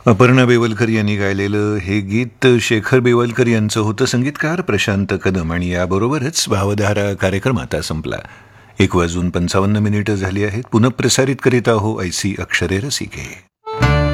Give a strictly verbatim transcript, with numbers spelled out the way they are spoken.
अपर्णा बेवलकर यांनी गायलेलं हे गीत शेखर बेवलकर यांचं होतं. संगीतकार प्रशांत कदम. आणि याबरोबरच भावधारा कार्यक्रम आता संपला. एक वाजून पंचावन्न मिनिटं झाली आहेत. पुनःप्रसारित करीत आहो ऐसी अक्षरे रसिके.